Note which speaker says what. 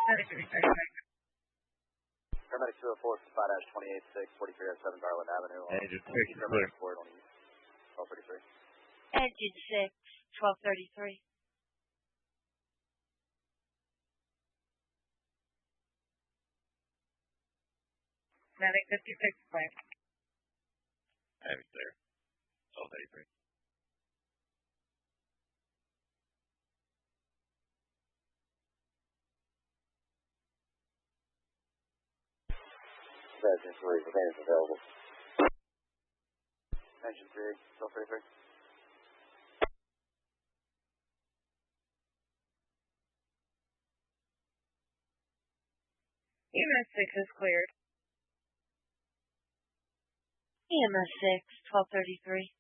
Speaker 1: Paramedic 204, 5-286, 4307 Garland Avenue.
Speaker 2: Engine 6 is clear.
Speaker 1: 1233.
Speaker 3: Engine 6, 1233.
Speaker 4: Medic 56 clear.
Speaker 2: Heavy clear. 1233.
Speaker 1: Engine 3, containers available. Engine 3, 1233.
Speaker 4: EMS 6 is cleared.
Speaker 3: EMS 6, 1233.